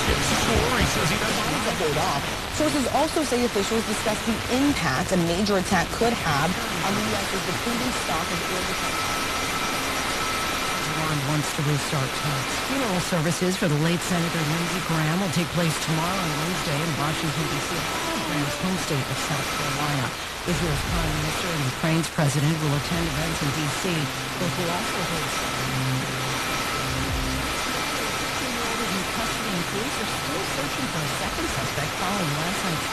his score. He says he doesn't want to hold off. Sources also say officials discussed the impact a major attack could have on the U.S.'s depleting stock of oil refineries. Iran wants to restart talks. Funeral services for the late Senator Lindsey Graham will take place tomorrow and Wednesday in Washington, D.C., Graham's home state of South Carolina. Israel's Prime Minister and Ukraine's President will attend events in D.C. Both will also hold ceremonies. In custody, and police are still searching for a second suspect following last night's